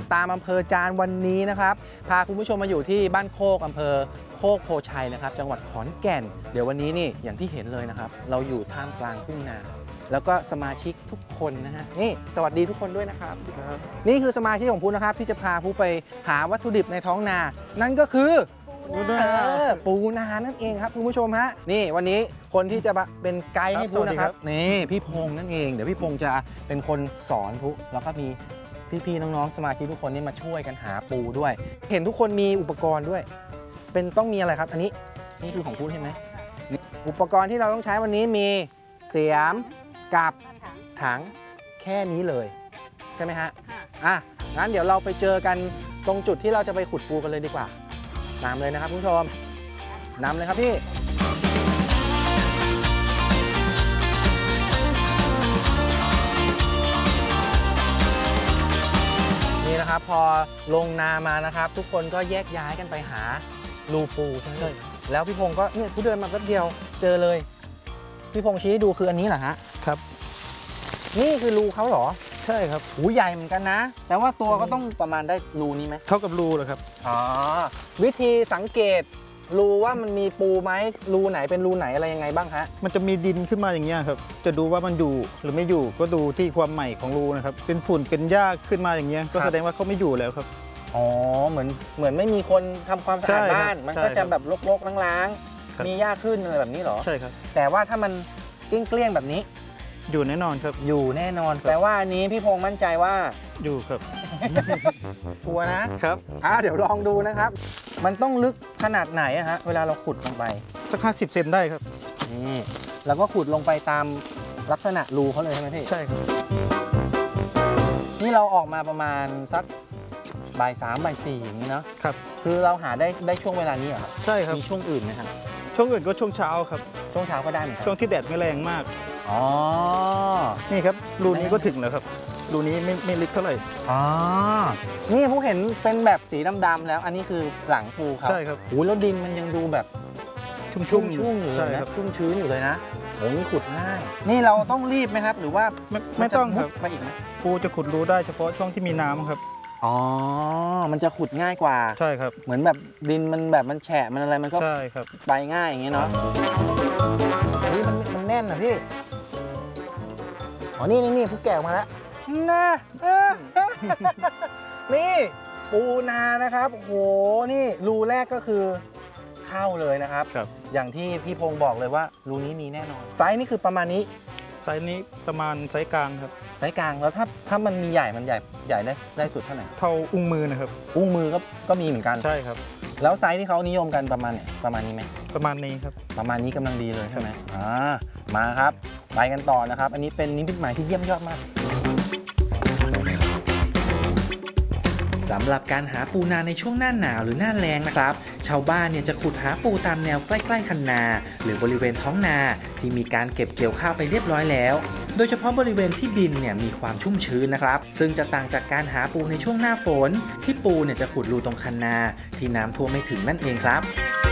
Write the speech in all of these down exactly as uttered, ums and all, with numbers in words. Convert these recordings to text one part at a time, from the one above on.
ตามอำเภอจานวันนี้นะครับพาคุณผู้ชมมาอยู่ที่บ้านโคกอำเภอโคกโพชัยนะครับจังหวัดขอนแก่นเดี๋ยววันนี้นี่อย่างที่เห็นเลยนะครับเราอยู่ท่ามกลางทุ่งนาแล้วก็สมาชิกทุกคนนะฮะนี่สวัสดีทุกคนด้วยนะครับนี่คือสมาชิกของพูนะครับที่จะพาพูไปหาวัตถุดิบในท้องนานั่นก็คือปูนานั่นเองครับคุณผู้ชมฮะนี่วันนี้คนที่จะเป็นไกด์ให้พูนะครับนี่พี่พงษ์นั่นเองเดี๋ยวพี่พงษ์จะเป็นคนสอนพูแล้วก็มีพี่ๆน้องๆสมาชิกทุกคนนี่มาช่วยกันหาปูด้วยเห็นทุกคนมีอุปกรณ์ด้วยเป็นต้องมีอะไรครับอันนี้นี่คือของพูใช่ไหมอุปกรณ์ที่เราต้องใช้วันนี้มีเสียมกับถังแค่นี้เลยใช่ไหมฮะอ่ะงั้นเดี๋ยวเราไปเจอกันตรงจุดที่เราจะไปขุดปูกันเลยดีกว่านำเลยนะครับคุณผู้ชมนำเลยครับพี่นี่นะครับพอลงนามานะครับทุกคนก็แยกย้ายกันไปหารูปูใช่ไหมแล้วพี่พงศ์ก็เนี่ยผู้เดินมาแป๊บเดียวเจอเลยพี่พงศ์ชี้ให้ดูคืออันนี้เหรอฮะครับนี่คือรูเขาเหรอใช่ครับหูใหญ่เหมือนกันนะแต่ว่าตัวก็ต้องประมาณได้รูนี้ไหมเท่ากับรูเหรอครับอ๋อวิธีสังเกตรูว่ามันมีปูไหมรูไหนเป็นรูไหนอะไรยังไงบ้างฮะมันจะมีดินขึ้นมาอย่างเงี้ยครับจะดูว่ามันอยู่หรือไม่อยู่ก็ดูที่ความใหม่ของรูนะครับเป็นฝุ่นเป็นหญ้าขึ้นมาอย่างเงี้ยก็แสดงว่าเขาไม่อยู่แล้วครับอ๋อเหมือนเหมือนไม่มีคนทำความสะอาดบ้านมันก็จะแบบรกๆล้างๆมีหญ้าขึ้นอะไรแบบนี้เหรอใช่ครับแต่ว่าถ้ามันเกลี้ยงๆแบบนี้อยู่แน่นอนครับอยู่แน่นอนแต่ว่าอันนี้พี่พงษ์มั่นใจว่าอยู่ครับชัวร์นะครับอ่าเดี๋ยวลองดูนะครับมันต้องลึกขนาดไหนอะฮะเวลาเราขุดลงไปสักห้าสิบเซนได้ครับนี่แล้วก็ขุดลงไปตามลักษณะรูเขาเลยใช่ไหมพี่ใช่ครับนี่เราออกมาประมาณสักบ่ายสามบ่ายสี่อย่างนี้เนาะครับคือเราหาได้ได้ช่วงเวลานี้เหรอครับใช่ครับมีช่วงอื่นไหมครับช่วงอื่นก็ช่วงเช้าครับช่วงเช้าก็ได้เหมือนกันช่วงที่แดดไม่แรงมากอ๋อนี่ครับรูนี้ก็ถึงแล้วครับรูนี้ไม่ไม่ลึกเท่าไหร่อ๋อนี่ผมเห็นเป็นแบบสีดำๆแล้วอันนี้คือหลังปูครับใช่ครับโอ้แล้วดินมันยังดูแบบชุ่มชุ่มชุ่มอยู่เลยนะชุ่มชื้นอยู่เลยนะโอ้นี่ขุดง่ายนี่เราต้องรีบไหมครับหรือว่าไม่ไม่ต้องครับไปอีกไหมปูจะขุดรูได้เฉพาะช่วงที่มีน้ำครับอ๋อมันจะขุดง่ายกว่าใช่ครับเหมือนแบบดินมันแบบมันแฉะมันอะไรมันก็ใช่ครับไปง่ายอย่างเงี้ยเนาะนี่มันมันแน่นนะพี่อ๋อนี่นี่นี่ผู้แก่มาแล้วนะนี่ปูนานะครับโอ้โหนี่รูแรกก็คือเข้าเลยนะครับอย่างที่พี่พงศ์บอกเลยว่ารูนี้มีแน่นอนไซส์นี่คือประมาณนี้ไซส์นี้ประมาณไซส์กลางครับไซส์กลางแล้วถ้าถ้ามันมีใหญ่มันใหญ่ใหญ่ได้ได้สุดเท่าไหร่เท่าอุ้งมือนะครับอุ้งมือก็ก็มีเหมือนกันใช่ครับแล้วไซส์ที่เขานิยมกันประมาณเนี่ยประมาณนี้ไหมประมาณนี้ครับประมาณนี้กำลังดีเลยใช่ไหมอ่ามาครับไปกันต่อนะครับอันนี้เป็นนิมิตหมายที่เยี่ยมยอดมากสำหรับการหาปูนาในช่วงหน้าหนาวหรือหน้าแล้งนะครับชาวบ้านเนี่ยจะขุดหาปูตามแนวใกล้ๆคันนาหรือบริเวณท้องนาที่มีการเก็บเกี่ยวข้าวไปเรียบร้อยแล้วโดยเฉพาะบริเวณที่ดินเนี่ยมีความชุ่มชื้นนะครับซึ่งจะต่างจากการหาปูในช่วงหน้าฝนที่ปูเนี่ยจะขุดรูตรงคันนาที่น้ำท่วมไม่ถึงนั่นเองครับ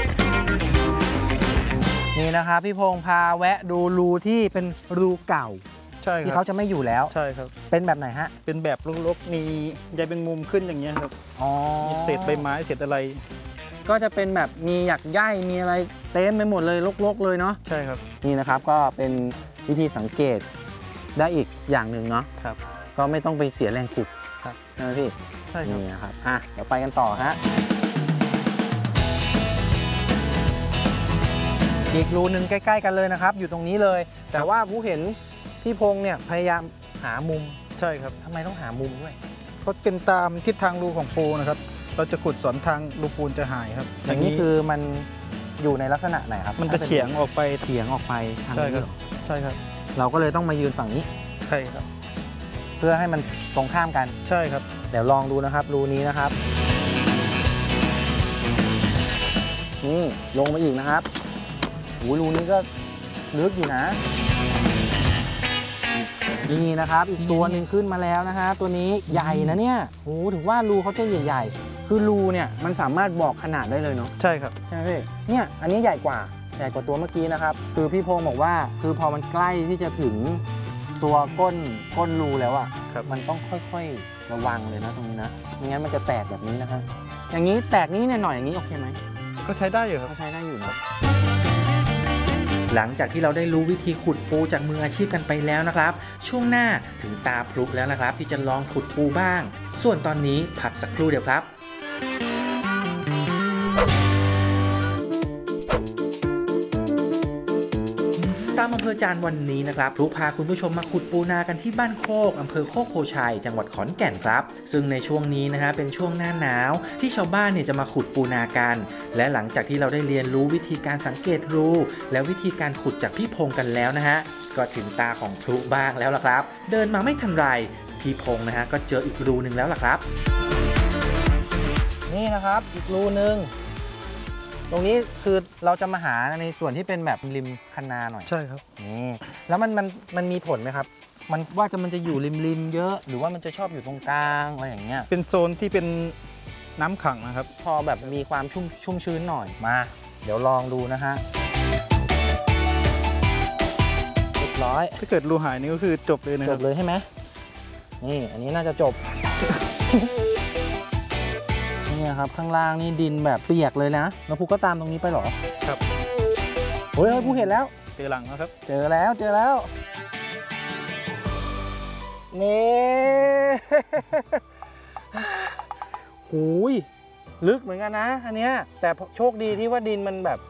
นี่นะครับพี่พงษ์พาแวะดูรูที่เป็นรูเก่าที่เขาจะไม่อยู่แล้วใช่ครับเป็นแบบไหนฮะเป็นแบบรกๆมีใยแมงมุมขึ้นอย่างเงี้ยครับอ๋อมีเศษใบไม้เศษอะไรก็จะเป็นแบบมีหยักใยมีอะไรเต็มไปหมดเลยรกๆเลยเนาะใช่ครับนี่นะครับก็เป็นวิธีสังเกตได้อีกอย่างหนึ่งเนาะครับก็ไม่ต้องไปเสียแรงขุดครับใช่ไหมพี่ใช่ครับนี่นะครับอ่ะเดี๋ยวไปกันต่อฮะอีกรูหนึ่งใกล้ๆกันเลยนะครับอยู่ตรงนี้เลยแต่ว่าผู้เห็นพี่พงษ์เนี่ยพยายามหามุมใช่ครับทำไมต้องหามุมด้วยเพราะเป็นตามทิศทางรูของปูนะครับเราจะขุดสวนทางรูปูนจะหายครับอย่างนี้คือมันอยู่ในลักษณะไหนครับมันจะเฉียงออกไปเฉียงออกไปทางนี้ใช่ครับเราก็เลยต้องมายืนฝั่งนี้ใช่ครับเพื่อให้มันตรงข้ามกันใช่ครับเดี๋ยวลองดูนะครับรูนี้นะครับนี่ลงมาอีกนะครับโอ้รูนี้ก็ลึกอยู่นะนี่นะครับอีกตัวหนึ่งขึ้นมาแล้วนะฮะตัวนี้ใหญ่นะเนี่ยโอ้ถือว่ารูเขาจะใหญ่ๆคือรูเนี่ยมันสามารถบอกขนาดได้เลยเนาะใช่ครับใช่ไหมพี่เนี่ยอันนี้ใหญ่กว่าใหญ่กว่าตัวเมื่อกี้นะครับคือพี่พงศ์บอกว่าคือพอมันใกล้ที่จะถึงตตัวก้นก้นรูแล้วอ่ะครับมันต้องค่อยๆระวังเลยนะตรงนี้นะไม่งั้นมันจะแตกแบบนี้นะฮะอย่างนี้แตกนิดหน่อยอย่างนี้โอเคไหมก็ใช้ได้อยู่ครับก็ใช้ได้อยู่นะหลังจากที่เราได้รู้วิธีขุดปูจากมืออาชีพกันไปแล้วนะครับช่วงหน้าถึงตาพลุแล้วนะครับที่จะลองขุดปูบ้าง ส่วนตอนนี้พักสักครู่เดียวครับ ตามอำเภอจานวันนี้นะครับพลุพาคุณผู้ชมมาขุดปูนากันที่บ้านโคกอำเภอโคกโพชัยจังหวัดขอนแก่นครับซึ่งในช่วงนี้นะฮะเป็นช่วงหน้าหนาวที่ชาวบ้านเนี่ยจะมาขุดปูนากันและหลังจากที่เราได้เรียนรู้วิธีการสังเกตรูและวิธีการขุดจากพี่พงกันแล้วนะฮะก็ถึงตาของพลุบ้างแล้วล่ะครับเดินมาไม่ทันไรพี่พงนะฮะก็เจออีกรูหนึ่งแล้วล่ะครับนี่นะครับอีกรูหนึ่งตรงนี้คือเราจะมาหาในส่วนที่เป็นแบบริมคันนาหน่อยใช่ครับนี่แล้วมันมันมันมีผลไหมครับมันว่าจะมันจะอยู่ริมริมเยอะหรือว่ามันจะชอบอยู่ตรงกลางอะไรอย่างเงี้ยเป็นโซนที่เป็นน้ำขังนะครับพอแบบมีความชุ่มชุ่มชื้นหน่อยมาเดี๋ยวลองดูนะฮะเรียบร้อยถ้าเกิดรูหายนี่ก็คือจบเลยนะจครับบเลยใช่ไหมนี่อันนี้น่าจะจบ นี่ครับข้างล่างนี่ดินแบบเปียกเลยนะแล้วภูก็ตามตรงนี้ไปเหรอครับเฮ้ยเฮ้ยภูเห็นแล้วเจอหลังแล้วครับเจอแล้วเจอแล้วนี่ หูยลึกเหมือนกันนะอันเนี้ยแต่โชคดีที่ว่าดินมันแบบ